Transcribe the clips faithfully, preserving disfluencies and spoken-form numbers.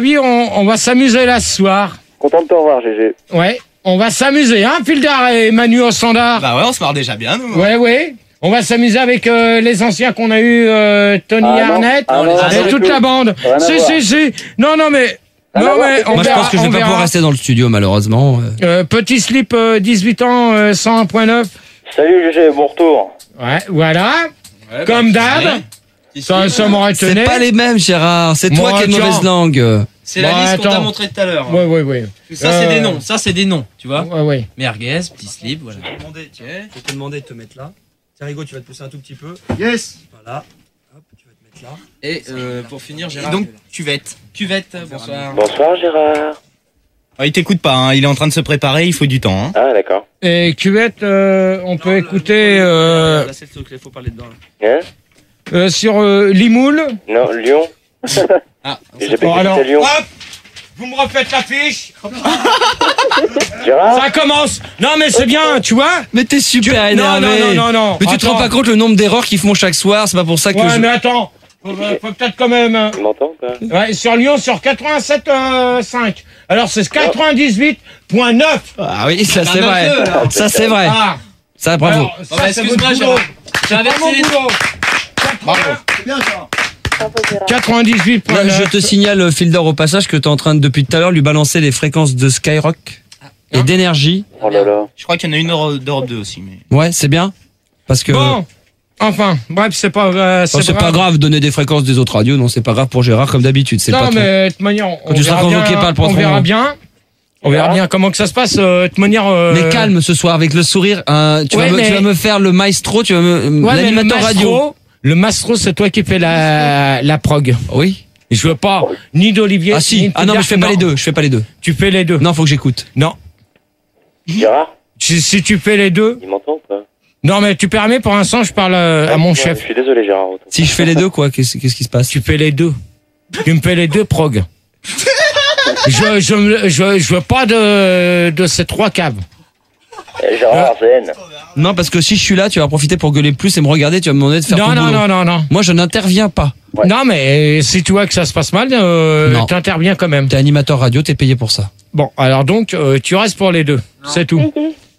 Oui, on, on va s'amuser là ce soir. Content de te revoir, G G. Ouais, on va s'amuser, hein, Fildar et Manu au standard. Bah ouais, on se marre déjà bien, nous. Ouais, ouais. On va s'amuser avec euh, les anciens qu'on a eu, euh, Tony Ah, non. Arnett Ah, non, et non, toute du la tout. bande. Rien à Si, voir. si, si. Non, non, mais... Rien à Non, voir, mais c'est on Moi, je verra, pense que je on vais pas verra. pouvoir rester dans le studio, malheureusement. Euh, petit slip, euh, dix-huit ans, euh, cent un point neuf. Salut G G, bon retour. Ouais, voilà. Ouais, Comme bah, d'hab. ouais. Ça, ça m'aurait C'est tenu. pas les mêmes, Gérard. C'est toi Moi, qui as une tiens. mauvaise langue. C'est la Bon, liste qu'on t'a attends. montré tout à l'heure. Ouais, ouais, ouais. Ça, c'est Euh, des noms. Ça, c'est des noms, tu vois. Ouais, ouais. Merguez, petit slip, voilà. Je vais te demander, tiens, je vais te demander de te mettre là. Tiens, Rigo, tu vas te pousser un tout petit peu. Yes. Voilà. Hop, tu vas te mettre là. Et euh, pour finir, Gérard. Et donc, cuvette. Cuvette, bonsoir. Bonsoir Gérard. Ah, il t'écoute pas, hein. Il est en train de se préparer, il faut du temps. Hein. Ah d'accord. Et cuvette, euh, on peut écouter euh, Là, c'est le truc, il faut parler dedans. Hein euh, sur euh, Limoul. Non, Lyon. Ah, J'ai Bon, pas alors, à Lyon. hop, vous me refaites l'affiche. Gérard. Ça commence. Non, mais c'est bien, tu vois. Mais t'es super Non, énervé. non, non, non, non. Mais tu te Attends. rends pas compte le nombre d'erreurs qu'ils font chaque soir. C'est pas pour ça que Ouais, je... mais attends. Faut, faut peut-être quand même. hein. Tu m'entends ou pas? Ouais, sur Lyon, sur quatre-vingt-sept virgule cinq. Alors, c'est quatre-vingt-dix-huit virgule neuf. Ah oui, ça c'est un vrai. peu, là. Ça c'est vrai. Ah. Ça, bravo. Alors, Bon, ça, bah, c'est excuse-moi, votre boulot. Gérard. J'ai C'est pas inversé mon les boulot. C'est bien ça. quatre-vingt-dix-huit Là, virgule neuf. je te signale, Fildor, au passage, que t'es en train de, depuis tout à l'heure, lui balancer les fréquences de Skyrock et d'énergie. Oh là là. Je crois qu'il y en a une Euro- d'Europe deux aussi, mais. Ouais, c'est bien. Parce que... Bon. Enfin, bref, c'est pas, euh, Oh, c'est pas grave de donner des fréquences des autres radios, non, c'est pas grave pour Gérard comme d'habitude. C'est Non, pas trop. mais de toute manière, on Quand tu seras verra convoqué bien, par le patron. On verra bien. On verra bien comment que ça se passe. euh, De toute manière. euh, Mais calme ce soir avec le sourire. hein, tu, Ouais, vas me, mais- tu vas me faire le maestro, tu vas me ouais, mais l'animateur le radio. maestro- Le maestro, c'est toi qui fais la la prog. Oui. Je veux pas ni d'Olivier. Ah ni si. de Ah non, mais je fais pas non. les deux. Je fais pas les deux. Tu fais les deux. Non, faut que j'écoute. Non. Gérard, Si, si tu fais les deux. il m'entend ou pas? Non, mais tu permets. Pour l'instant, je parle euh, à mon Ouais, chef. Je suis désolé Gérard. Si je fais les deux, quoi, qu'est-ce qu'est-ce qui se passe? Tu fais les deux. Tu me fais les deux prog. je je je je veux pas de de ces trois caves. Eh, Gérard, Zen. Non, parce que si je suis là, tu vas profiter pour gueuler plus et me regarder. Tu vas me demander de faire Non, ton non, boulot. non, non, non. Moi, je n'interviens pas. Ouais. Non, mais euh, si tu vois que ça se passe mal, euh, Non. t'interviens quand même. T'es animateur radio, t'es payé pour ça. Bon, alors donc, euh, tu restes pour les deux. C'est tout.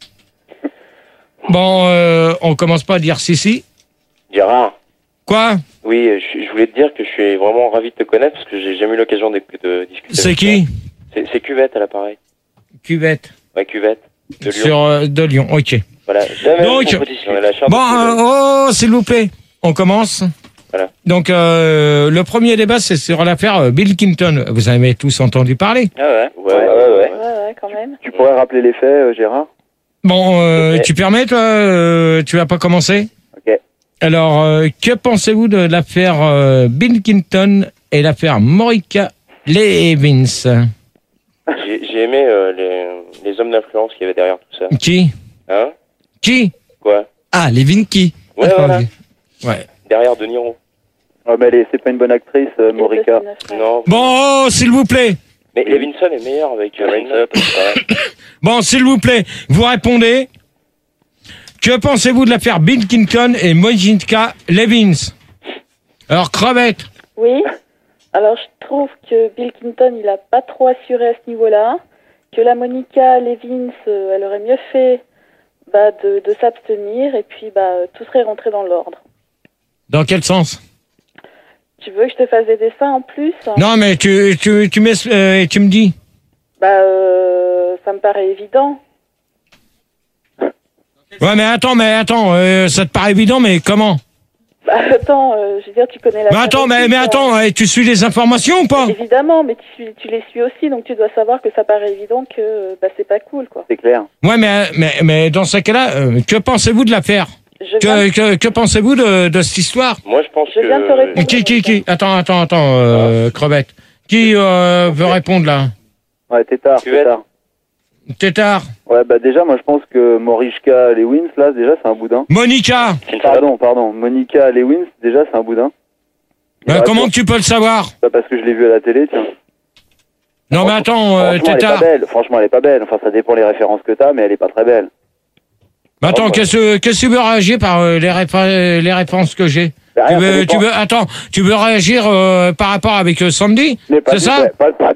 Bon, euh, on commence pas à dire si, si. Gérard. Quoi? Oui, je, je voulais te dire que je suis vraiment ravi de te connaître parce que j'ai jamais eu l'occasion de, de discuter. C'est avec qui? toi. C'est c'est Cuvette à l'appareil. Cuvette. Ouais, Cuvette. De Lyon. Sur euh, de Lyon, ok. Voilà. Jamais Donc, compétition. La charte Bon, de- euh, oh, s'il vous plaît, on commence. Voilà. Donc, euh, le premier débat, c'est sur l'affaire euh, Bill Clinton. Vous en avez tous entendu parler. Ah ouais. Ouais, ouais, ouais. Ouais, ouais, quand même. Tu pourrais rappeler les faits, euh, Gérard? Bon, euh, Ok. tu permets, toi, euh, tu vas pas commencer? Ok. Alors, euh, que pensez-vous de l'affaire euh, Bill Clinton et l'affaire Monica Lewinsky? J'ai j'ai aimé euh, les, les hommes d'influence qu'il y avait derrière tout ça. Qui? Hein? Qui? Quoi? Ah, les Vinky. Ouais, D'accord, voilà. ok. Ouais. Derrière De Niro. Ah mais elle est- c'est pas une bonne actrice, euh, Morica. Non. Bon, oh, s'il vous plaît. Mais Levinson est meilleur avec euh, Rains Up. Ouais. Bon, s'il vous plaît, vous répondez. Que pensez-vous de l'affaire Bill Clinton et Monica Lewinsky? Alors, crevette. Oui. Alors, je trouve que Bill Clinton, il a pas trop assuré à ce niveau-là. Que la Monica Lewinsky, euh, elle aurait mieux fait bah, de, de s'abstenir et puis bah, tout serait rentré dans l'ordre. Dans quel sens? Tu veux que je te fasse des dessins en plus? Non, mais tu, tu, tu, m'es- euh, tu me dis. Bah, euh, ça me paraît évident. Ouais, mais attends, mais attends, euh, ça te paraît évident, mais comment? Bah, attends, euh, je veux dire, tu connais la... Mais attends, mais, mais attends, euh, tu suis les informations ou pas? Évidemment, mais tu, suis- tu les suis aussi, donc tu dois savoir que ça paraît évident que euh, bah, c'est pas cool, quoi. C'est clair. Ouais, mais, mais, mais dans ce cas-là, euh, que pensez-vous de l'affaire? Je viens, Que, que, que pensez-vous de, de cette histoire? Moi, je pense Je viens de te que... répondre. Qui, qui, qui? Attends, attends, attends, euh, crevette. Qui euh, veut répondre là? Ouais, tétard, Cuvette. tétard. Tétard. Ouais, bah déjà, moi je pense que Morica Lewins, là, déjà, c'est un boudin. Monica. Pardon, pardon. Monica Lewins, déjà, c'est un boudin. Euh, Ouais, comment pour- que tu peux le savoir? Pas parce que je l'ai vu à la télé, tiens. Non, mais attends, euh, Franchement, elle est pas Tétard. belle. Franchement, elle est pas belle. Enfin, ça dépend les références que t'as, mais elle est pas très belle. Mais attends, Oh, bah. qu'est-ce que qu'est-ce que tu veux réagir par euh, les, répa- les réponses que j'ai? Bah, Tu rien, ça veux, tu dépend. veux, attends, tu veux réagir euh, par rapport avec euh, Sandy? Mais pas C'est du- ça? ouais, pas, pas